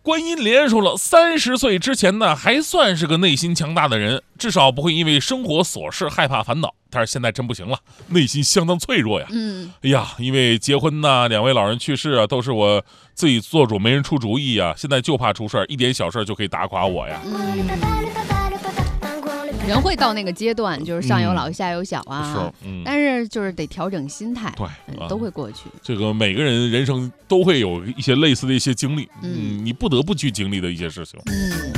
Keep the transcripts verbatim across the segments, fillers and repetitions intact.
观音连说了，三十岁之前呢，还算是个内心强大的人，至少不会因为生活琐事害怕烦恼。但是现在真不行了，内心相当脆弱呀。 嗯， 哎呀，因为结婚呐，两位老人去世啊，都是我自己做主，没人出主意啊。现在就怕出事儿，一点小事就可以打垮我呀。 嗯，人会到那个阶段，就是上有老下有小啊。 是，嗯， 但是就是得调整心态， 对， 嗯啊都会过去。 这个每个人人生都会有一些类似的一些经历， 嗯嗯，你不得不去经历的一些事情。 嗯。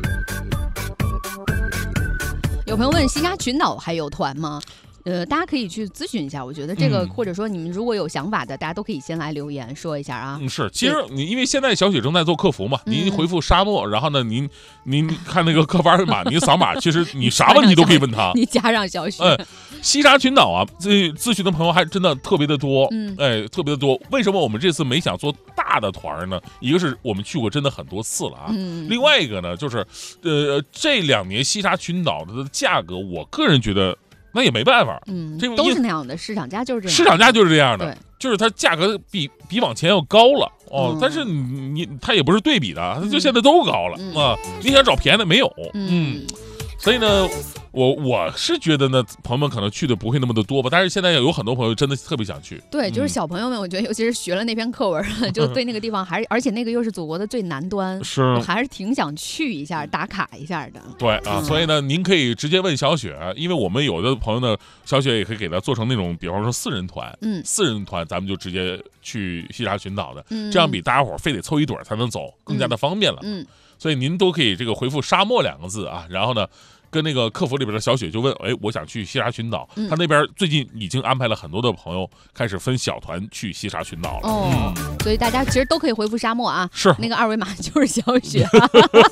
有朋友问西沙群岛还有团吗？呃，大家可以去咨询一下，我觉得这个、 嗯、 或者说你们如果有想法的，大家都可以先来留言说一下啊。 嗯，是，其实你因为现在小雪正在做客服嘛， 嗯、 您回复沙漠，然后呢，您您看那个客服二维码，您扫码，其实你啥问题都可以问他。 你加上小雪。 嗯，西沙群岛啊，这咨询的朋友还真的特别的多， 嗯， 哎，特别的多。为什么我们这次没想做大的团呢？一个是我们去过真的很多次了啊， 嗯， 另外一个呢，就是呃，这两年西沙群岛的价格，我个人觉得。那也没办法， 嗯， 这都是那样的，市场价就是这样， 市场价就是这样的， 对， 就是它价格比比往前要高了哦， 嗯、 但是你你它也不是对比的，它就现在都高了、 嗯、 啊，你想找便宜的没有， 嗯。 嗯所以呢，我我是觉得呢，朋友们可能去的不会那么的多吧，但是现在有很多朋友真的特别想去。 对，就是小朋友们，我觉得尤其是学了那篇课文，嗯、就对那个地方还是，而且那个又是祖国的最南端， 是， 我还是挺想去一下、打卡一下的。 对啊，嗯、所以呢，您可以直接问小雪，因为我们有的朋友呢，小雪也可以给他做成那种，比方说四人团， 嗯， 四人团咱们就直接去西沙群岛的， 嗯、 这样比大家伙非得凑一对才能走更加的方便了。 嗯，嗯所以您都可以这个回复沙漠两个字啊，然后呢。跟那个客服里边的小雪就问，哎，我想去西沙群岛， 嗯、 他那边最近已经安排了很多的朋友开始分小团去西沙群岛了。 哦，嗯、所以大家其实都可以回复沙漠啊， 是那个二维码就是小雪。